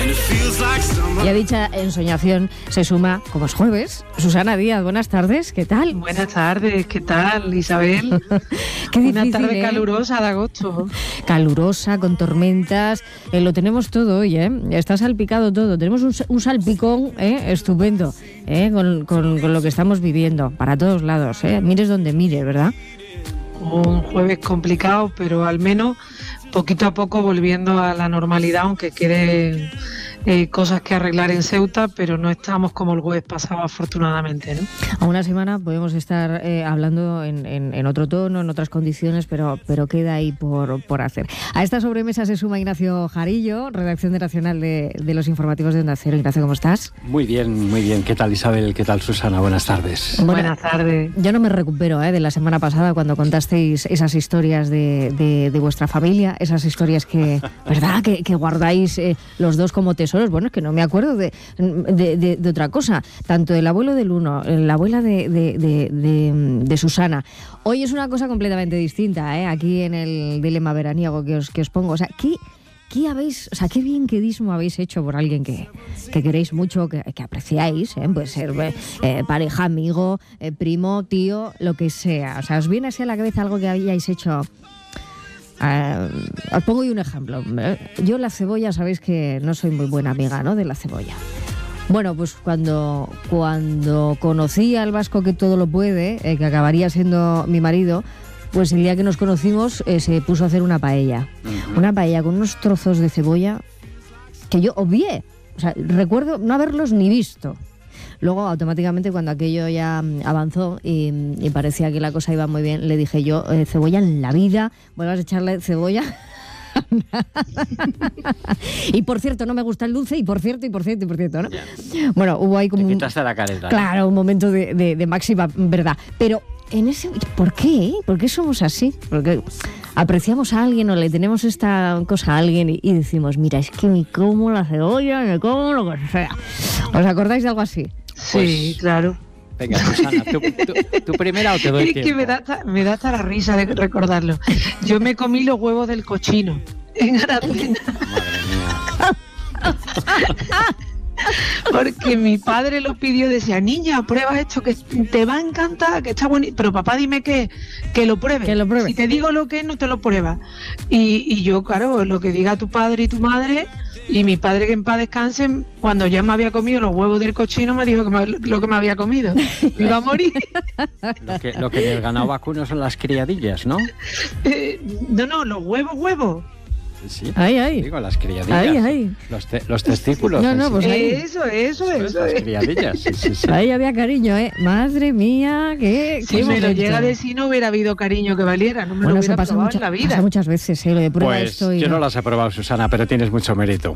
Y a dicha ensoñación se suma, como es jueves, Susana Díaz. Buenas tardes, ¿qué tal? Buenas tardes, ¿qué tal, Isabel? Qué difícil, una tarde calurosa de agosto. Calurosa, con tormentas, lo tenemos todo hoy, ¿eh? Está salpicado todo, tenemos un salpicón estupendo, con lo que estamos viviendo, para todos lados, mires donde mires, ¿verdad? Un jueves complicado, pero al menos poquito a poco volviendo a la normalidad, aunque quede cosas que arreglar en Ceuta, pero no estamos como el jueves pasado, afortunadamente, ¿no? A una semana podemos estar hablando en otro tono, en otras condiciones, pero queda ahí por hacer. A esta sobremesa se suma Ignacio Jarillo, redacción de Nacional de los informativos de Onda Cero. Ignacio, ¿cómo estás? Muy bien. ¿Qué tal, Isabel? ¿Qué tal, Susana? Buenas tardes. Buenas tardes. Yo no me recupero de la semana pasada cuando contasteis esas historias de vuestra familia, esas historias que, ¿verdad?, que guardáis los dos como tesoros. Bueno, es que no me acuerdo de otra cosa. Tanto el abuelo del uno, la abuela de Susana. Hoy es una cosa completamente distinta, aquí en el dilema veraniego que os pongo. O sea, ¿qué habéis, qué bien quedismo habéis hecho por alguien que queréis mucho, que apreciáis? Puede ser pareja, amigo, primo, tío, lo que sea. O sea, ¿os viene así a la cabeza algo que hayáis hecho? Os pongo un ejemplo. Yo la cebolla, sabéis que no soy muy buena amiga, ¿no?, de la cebolla. Bueno, pues cuando conocí al vasco que todo lo puede, que acabaría siendo mi marido, pues el día que nos conocimos se puso a hacer una paella. Una paella con unos trozos de cebolla que yo obvié. O sea, recuerdo no haberlos ni visto. Luego, automáticamente, cuando aquello ya avanzó y parecía que la cosa iba muy bien, le dije yo, cebolla en la vida, vuelvas a echarle cebolla. Y por cierto, no me gusta el dulce, y por cierto, ¿no? Yeah. Bueno, hubo ahí como te quitaste la careta. Claro, un momento de máxima verdad. Pero en ese, ¿por qué? ¿Por qué somos así? Porque apreciamos a alguien o le tenemos esta cosa a alguien y decimos, mira, es que me como la cebolla, me como lo que sea. ¿Os acordáis de algo así? Sí, pues, claro. Venga, Susana, ¿tú primera o te doy tiempo? Es que me da hasta la risa de recordarlo. Yo me comí los huevos del cochino en Aracena. Madre mía. Porque mi padre lo pidió, decía, niña, prueba esto, que te va a encantar, que está bonito. Pero papá, dime que lo pruebe. Que lo pruebe. Si te digo lo que es, no te lo pruebas. Y yo, claro, lo que diga tu padre y tu madre. Y mi padre, que en paz descanse, cuando ya me había comido los huevos del cochino, me dijo lo que me había comido. Me iba a morir. Lo que del ganado vacuno son las criadillas, ¿no? No, los huevos. Sí, ay. Digo, las criadillas. Ay. Los testículos. No, pues eso. Las criadillas, sí. Ahí había cariño, Madre mía, qué si me lo llega a decir, no hubiera habido cariño que valiera, no me lo hubiera probado en la vida. Pasa muchas veces, lo de prueba pues esto. Yo no las he probado, Susana, pero tienes mucho mérito.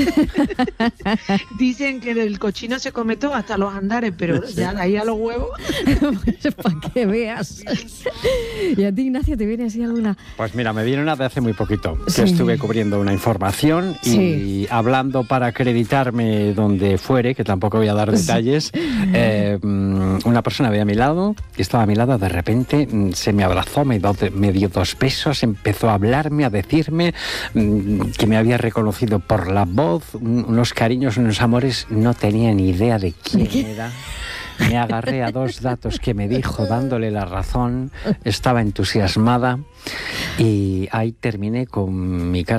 Dicen que del cochino se come todo, hasta los andares, pero ya de ahí a los huevos. Pues para que veas. ¿Y a ti, Ignacio, te viene así alguna? Pues mira, me viene una de hace muy poquito, que estuve cubriendo una información y hablando para acreditarme donde fuere, que tampoco voy a dar detalles, una persona había a mi lado, que estaba a mi lado, de repente se me abrazó, me dio 2 besos, empezó a hablarme, a decirme que me había reconocido por la voz, unos cariños, unos amores, no tenía ni idea de quién era. Me agarré a 2 datos que me dijo, dándole la razón, estaba entusiasmada y ahí terminé con mi cara